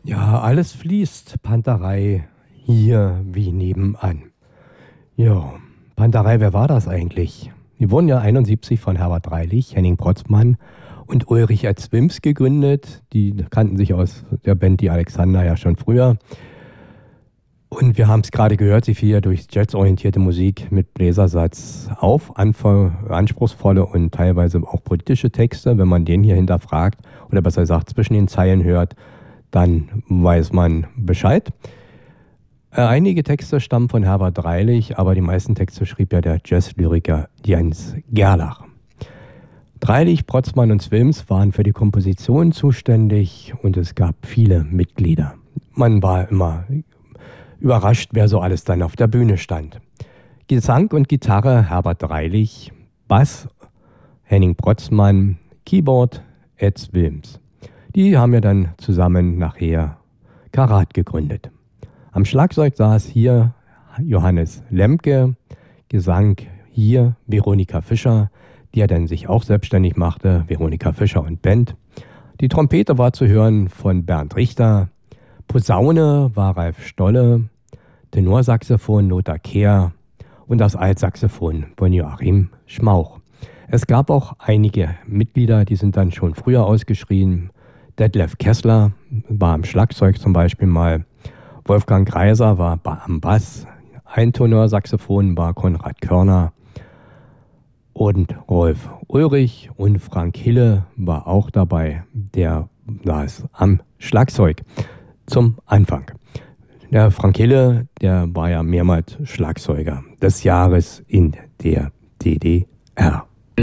Ja, alles fließt, Panterei, hier wie nebenan. Ja, Panterei, wer war das eigentlich? Die wurden ja 71 von Herbert Dreilich, Henning Protzmann und Ulrich Erzwims gegründet. Die kannten sich aus der Band Die Alexander ja schon früher. Und wir haben es gerade gehört, sie fiel ja durch jazzorientierte Musik mit Bläsersatz auf, anspruchsvolle und teilweise auch politische Texte. Wenn man den hier hinterfragt oder besser gesagt zwischen den Zeilen hört, dann weiß man Bescheid. Einige Texte stammen von Herbert Dreilich, aber die meisten Texte schrieb ja der Jazzlyriker Jens Gerlach. Dreilich, Protzmann und Zwims waren für die Komposition zuständig und es gab viele Mitglieder. Man war immer überrascht, wer so alles dann auf der Bühne stand. Gesang und Gitarre Herbert Dreilich, Bass Henning Protzmann, Keyboard Ed Zwims. Die haben ja dann zusammen nachher Karat gegründet. Am Schlagzeug saß hier Johannes Lemke, Gesang hier Veronika Fischer, die ja dann sich auch selbstständig machte, Veronika Fischer und Band. Die Trompete war zu hören von Bernd Richter, Posaune war Ralf Stolle, Tenorsaxophon Lothar Kehr und das Altsaxophon von Joachim Schmauch. Es gab auch einige Mitglieder, die sind dann schon früher ausgeschrieben. Detlef Kessler war am Schlagzeug zum Beispiel mal. Wolfgang Greiser war am Bass. Ein Tenorsaxophon war Konrad Körner. Und Rolf Ulrich und Frank Hille war auch dabei. Der saß am Schlagzeug zum Anfang. Der Frank Hille, der war ja mehrmals Schlagzeuger des Jahres in der DDR.